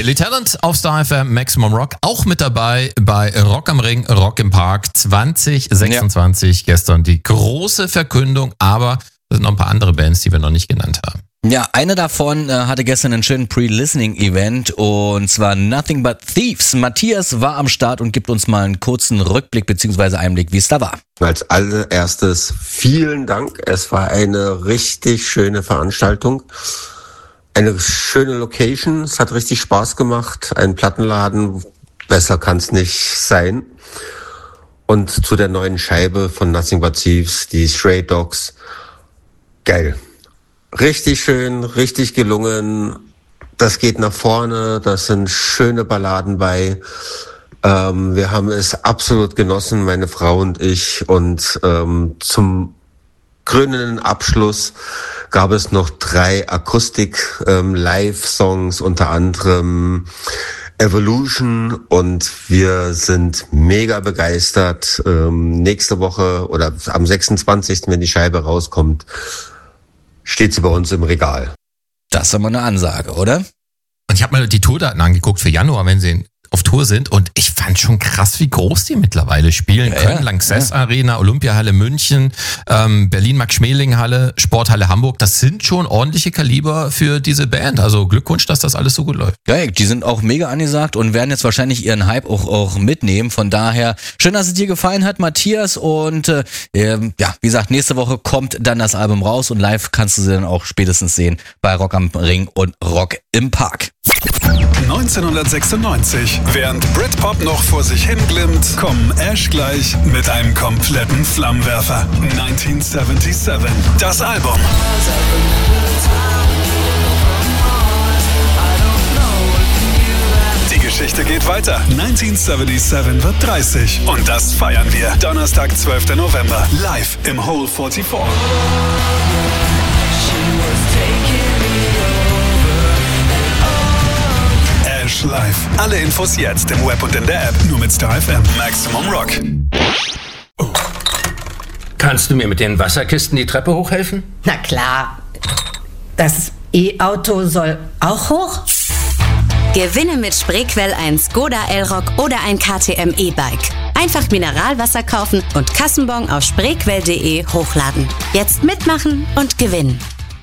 Billy Talent auf Star FM, Maximum Rock, auch mit dabei bei Rock am Ring, Rock im Park 2026. Ja. Gestern die große Verkündung, aber es sind noch ein paar andere Bands, die wir noch nicht genannt haben. Ja, eine davon hatte gestern einen schönen Pre-Listening-Event und zwar Nothing But Thieves. Matthias war am Start und gibt uns mal einen kurzen Rückblick bzw. Einblick, wie es da war. Als allererstes vielen Dank. Es war eine richtig schöne Veranstaltung. Eine schöne Location. Es hat richtig Spaß gemacht. Ein Plattenladen. Besser kann es nicht sein. Und zu der neuen Scheibe von Nothing But Thieves, die Stray Dogs. Geil. Richtig schön, richtig gelungen. Das geht nach vorne. Das sind schöne Balladen bei. Wir haben es absolut genossen, meine Frau und ich. Und zum krönenden Abschluss gab es noch 3 Akustik-Live-Songs, unter anderem Evolution, und wir sind mega begeistert. Nächste Woche oder am 26., wenn die Scheibe rauskommt, steht sie bei uns im Regal. Das ist aber eine Ansage, oder? Und ich habe mal die Tourdaten angeguckt für Januar, wenn sie auf Tour sind, und ich fand schon krass, wie groß die mittlerweile spielen können. Lanxess Arena, Olympiahalle München, Berlin-Max-Schmeling-Halle, Sporthalle Hamburg. Das sind schon ordentliche Kaliber für diese Band. Also Glückwunsch, dass das alles so gut läuft. Ja, die sind auch mega angesagt und werden jetzt wahrscheinlich ihren Hype auch mitnehmen. Von daher, schön, dass es dir gefallen hat, Matthias. Und wie gesagt, nächste Woche kommt dann das Album raus und live kannst du sie dann auch spätestens sehen bei Rock am Ring und Rock im Park. 1996. Während Britpop noch vor sich hinglimmt, kommen Ash gleich mit einem kompletten Flammenwerfer. 1977. Das Album. Die Geschichte geht weiter. 1977 wird 30. Und das feiern wir. Donnerstag, 12. November. Live im Hole 44. Live. Alle Infos jetzt im Web und in der App. Nur mit Star FM. Maximum Rock. Kannst du mir mit den Wasserkisten die Treppe hochhelfen? Na klar. Das E-Auto soll auch hoch? Gewinne mit Spreequell ein Skoda Elrock oder ein KTM E-Bike. Einfach Mineralwasser kaufen und Kassenbon auf spreequell.de hochladen. Jetzt mitmachen und gewinnen.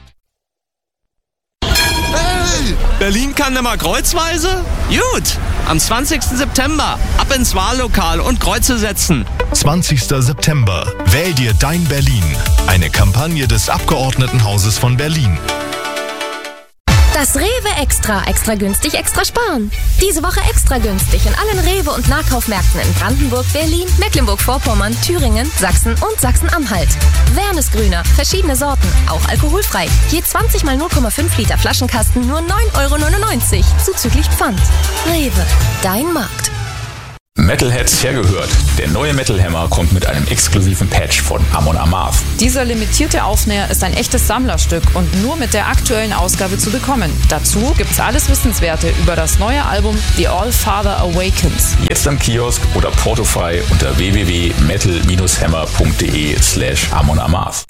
Berlin kann nimmer kreuzweise? Gut, am 20. September ab ins Wahllokal und Kreuze setzen. 20. September. Wähl dir dein Berlin. Eine Kampagne des Abgeordnetenhauses von Berlin. Das Rewe Extra. Extra günstig, extra sparen. Diese Woche extra günstig in allen Rewe- und Nahkaufmärkten in Brandenburg, Berlin, Mecklenburg-Vorpommern, Thüringen, Sachsen und Sachsen-Anhalt. Wernesgrüner, verschiedene Sorten, auch alkoholfrei. Je 20 mal 0,5 Liter Flaschenkasten nur 9,99 € zuzüglich Pfand. Rewe, dein Markt. Metalheads hergehört. Der neue Metal Hammer kommt mit einem exklusiven Patch von Amon Amarth. Dieser limitierte Aufnäher ist ein echtes Sammlerstück und nur mit der aktuellen Ausgabe zu bekommen. Dazu gibt's alles Wissenswerte über das neue Album The All Father Awakens. Jetzt am Kiosk oder portofrei unter www.metal-hammer.de/Amon Amarth.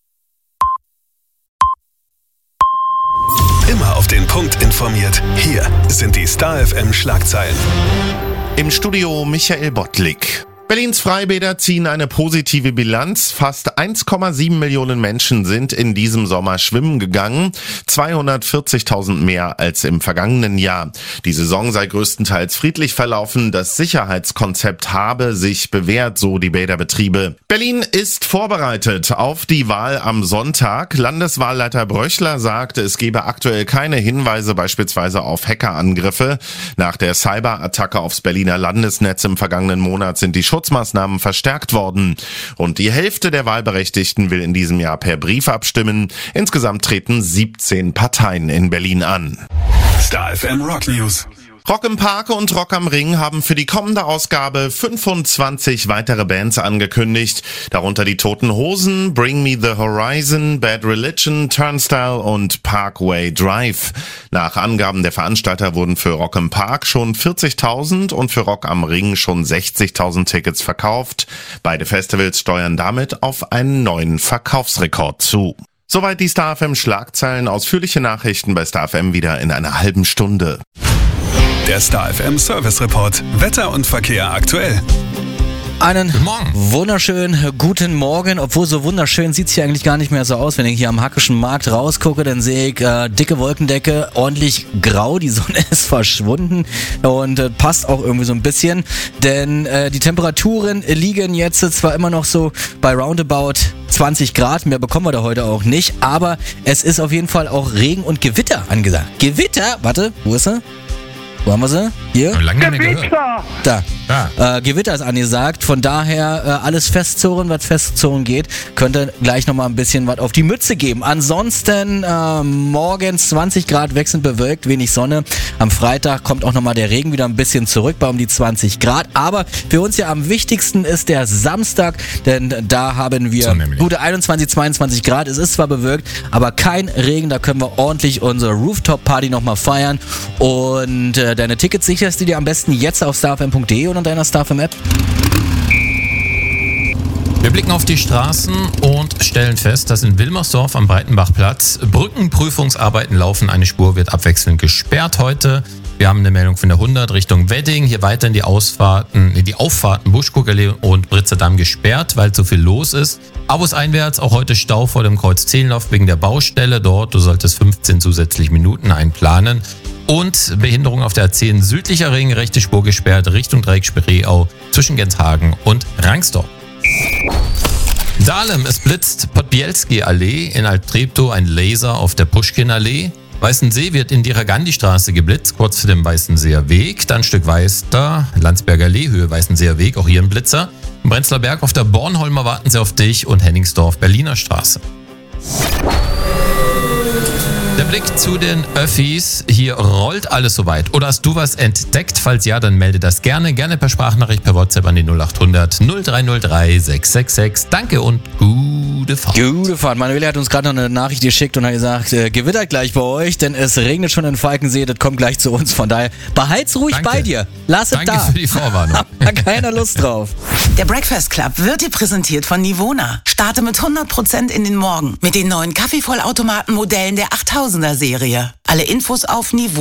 Immer auf den Punkt informiert. Hier sind die Star FM Schlagzeilen. Im Studio Michael Bottlik. Berlins Freibäder ziehen eine positive Bilanz. Fast 1,7 Millionen Menschen sind in diesem Sommer schwimmen gegangen. 240.000 mehr als im vergangenen Jahr. Die Saison sei größtenteils friedlich verlaufen. Das Sicherheitskonzept habe sich bewährt, so die Bäderbetriebe. Berlin ist vorbereitet auf die Wahl am Sonntag. Landeswahlleiter Bröchler sagte, es gebe aktuell keine Hinweise beispielsweise auf Hackerangriffe. Nach der Cyberattacke aufs Berliner Landesnetz im vergangenen Monat sind die Schutzmaßnahmen verstärkt worden. Rund die Hälfte der Wahlberechtigten will in diesem Jahr per Brief abstimmen. Insgesamt treten 17 Parteien in Berlin an. Star FM Rock News. Rock im Park und Rock am Ring haben für die kommende Ausgabe 25 weitere Bands angekündigt, darunter die Toten Hosen, Bring Me the Horizon, Bad Religion, Turnstile und Parkway Drive. Nach Angaben der Veranstalter wurden für Rock im Park schon 40.000 und für Rock am Ring schon 60.000 Tickets verkauft. Beide Festivals steuern damit auf einen neuen Verkaufsrekord zu. Soweit die Star FM Schlagzeilen. Ausführliche Nachrichten bei Star FM wieder in einer halben Stunde. Der Star FM Service Report. Wetter und Verkehr aktuell. Einen wunderschönen guten Morgen, obwohl so wunderschön sieht es hier eigentlich gar nicht mehr so aus. Wenn ich hier am Hackischen Markt rausgucke, dann sehe ich dicke Wolkendecke, ordentlich grau, die Sonne ist verschwunden und passt auch irgendwie so ein bisschen, denn die Temperaturen liegen jetzt zwar immer noch so bei roundabout 20 Grad, mehr bekommen wir da heute auch nicht, aber es ist auf jeden Fall auch Regen und Gewitter angesagt. Gewitter, warte, wo ist sie? Wo haben wir sie? Hier? Lange nicht mehr gehört. Da. Gewitter ist angesagt, von daher alles festzurren, was festzurren geht. Könnte gleich nochmal ein bisschen was auf die Mütze geben. Ansonsten morgens 20 Grad wechselnd bewölkt, wenig Sonne. Am Freitag kommt auch nochmal der Regen wieder ein bisschen zurück bei um die 20 Grad. Aber für uns ja am wichtigsten ist der Samstag, denn da haben wir gute 21, 22 Grad. Es ist zwar bewölkt, aber kein Regen. Da können wir ordentlich unsere Rooftop-Party nochmal feiern. Und deine Tickets sicherst du dir am besten jetzt auf starfm.de und an deiner StarFM-App. Wir blicken auf die Straßen und stellen fest, dass in Wilmersdorf am Breitenbachplatz Brückenprüfungsarbeiten laufen. Eine Spur wird abwechselnd gesperrt heute. Wir haben eine Meldung von der 100 Richtung Wedding. Hier weiterhin die Auffahrten Buschkuckerlee und Britzer gesperrt, weil zu viel los ist. Abus einwärts, auch heute Stau vor dem Kreuz Zehlendorf wegen der Baustelle. Dort, du solltest 15 zusätzliche Minuten einplanen. Und Behinderung auf der A10 südlicher Ring, rechte Spur gesperrt, Richtung Dreieck-Spreeau zwischen Genshagen und Rangsdorf. Dahlem, es blitzt Podbielski-Allee, in Alt-Treptow ein Laser auf der Puschkin-Allee. Weißensee wird in die Ragandi-Straße geblitzt, kurz vor dem Weißenseer Weg. Dann ein Stück weiter, Landsberger Allee, Höhe Weißenseer Weg, auch hier ein Blitzer. Im Brenzler Berg auf der Bornholmer warten sie auf dich und Henningsdorf, Berliner Straße. Der Blick zu den Öffis. Hier rollt alles soweit. Oder hast du was entdeckt? Falls ja, dann melde das gerne. Gerne per Sprachnachricht, per WhatsApp an die 0800 0303 666. Danke und gute Fahrt. Gute Fahrt. Manuela hat uns gerade noch eine Nachricht geschickt und hat gesagt, gewittert gleich bei euch, denn es regnet schon in Falkensee. Das kommt gleich zu uns. Von daher, behalt's ruhig bei dir. Lass es da. Danke für die Vorwarnung. Hat keiner Lust drauf. Der Breakfast Club wird dir präsentiert von Nivona. Starte mit 100% in den Morgen mit den neuen Kaffeevollautomaten-Modellen der 8000er Serie. Alle Infos auf Nivona.